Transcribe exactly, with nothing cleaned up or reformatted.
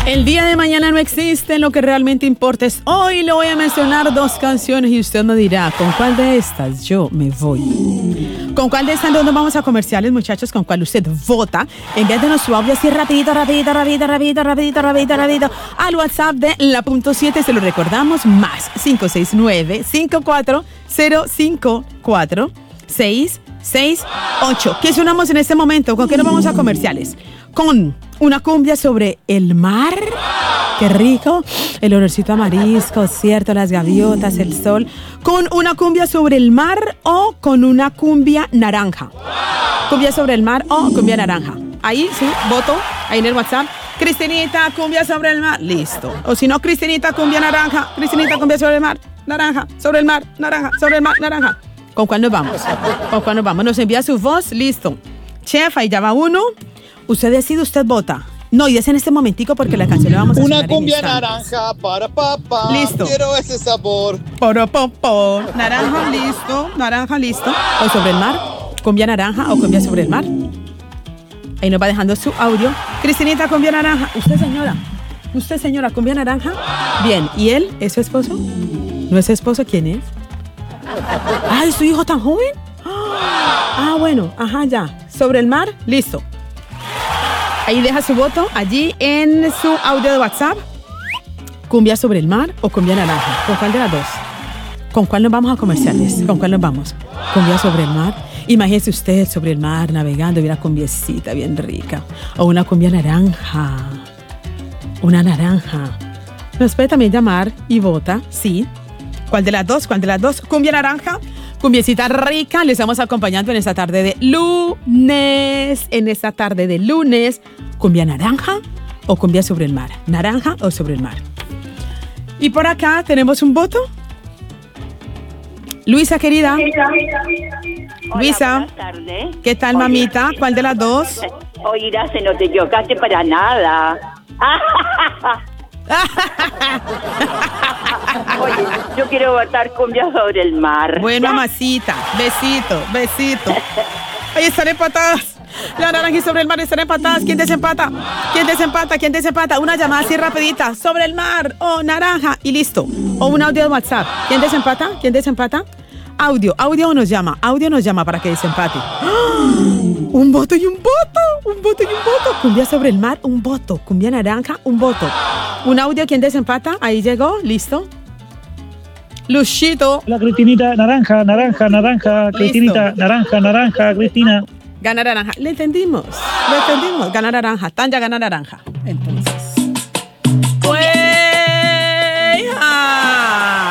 El día de mañana no existe, lo que realmente importa es hoy. Le voy a mencionar dos canciones y usted me dirá, ¿con cuál de estas yo me voy? ¿Con cuál de estas no nos vamos a comerciales, muchachos? ¿Con cuál usted vota? Envíanos su audio así rapidito, rapidito, rapidito, rapidito, rapidito, rapidito, rapidito al WhatsApp de La Punto siete, se lo recordamos, más cinco seis nueve, cinco cuatro cero cinco cuatro seis seis ocho. ¿Qué sonamos en este momento? ¿Con qué nos vamos a comerciales? Con una cumbia sobre el mar. ¡Qué rico! El olorcito a marisco, cierto, las gaviotas, el sol. ¿Con una cumbia sobre el mar o con una cumbia naranja? Cumbia sobre el mar o cumbia naranja. Ahí, sí, voto, ahí en el WhatsApp. Cristinita, cumbia sobre el mar. Listo. O si no, Cristinita, cumbia naranja. Cristinita, cumbia sobre el mar. Naranja, sobre el mar, naranja, sobre el mar, naranja. ¿Con cuál nos vamos? ¿Con cuál nos vamos? Nos envía su voz, listo. Chef, ahí ya va uno. Usted decide, usted vota. No, y es en este momentico porque la canción la vamos a Una sonar cumbia en instantes. naranja para papá. Listo. Quiero ese sabor. Poro, po, po. Naranja, listo. Naranja, listo. O sobre el mar. Cumbia naranja o cumbia sobre el mar. Ahí nos va dejando su audio. Cristinita, cumbia naranja. Usted, señora. Usted, señora, cumbia naranja. Bien. ¿Y él? ¿Es su esposo? ¿No es su esposo? ¿Quién es? Ay, ¿su hijo tan joven? Ah, bueno. Ajá, ya. Sobre el mar, listo. Ahí deja su voto, allí en su audio de WhatsApp. ¿Cumbia sobre el mar o cumbia naranja? ¿Con cuál de las dos? ¿Con cuál nos vamos a comerciales? ¿Con cuál nos vamos? ¿Cumbia sobre el mar? Imagínese usted sobre el mar navegando y una cumbiecita bien rica. O una cumbia naranja. Una naranja. Nos puede también llamar y vota, sí. ¿Cuál de las dos? ¿Cuál de las dos? ¿Cumbia naranja? Cumbiecita rica, les estamos acompañando en esta tarde de lunes. En esta tarde de lunes, ¿cumbia naranja o cumbia sobre el mar? ¿Naranja o sobre el mar? Y por acá tenemos un voto. Luisa, querida. Hola, Luisa, buenas tardes. ¿qué tal, mamita? ¿Cuál de las dos? Oirás, se no te equivocaste para nada. Oye, yo quiero votar cumbia sobre el mar. Bueno, mamacita, besito, besito. Ahí están empatadas. La naranja y sobre el mar están empatadas. ¿Quién desempata? ¿Quién desempata? ¿Quién desempata? Una llamada así rapidita. Sobre el mar o naranja y listo. O un audio de WhatsApp. ¿Quién desempata? ¿Quién desempata? Audio, audio nos llama. Audio nos llama para que desempate. ¡Ah! Un voto y un voto. Un voto y un voto. Cumbia sobre el mar, un voto. Cumbia naranja, un voto. Un audio, ¿quién desempata? Ahí llegó, listo. Luchito. La Cristinita, naranja, naranja, naranja, Cristinita, Listo. naranja, naranja, Cristina. Gana naranja. Le entendimos. Lo entendimos. Gana naranja. Tanya gana naranja. Entonces.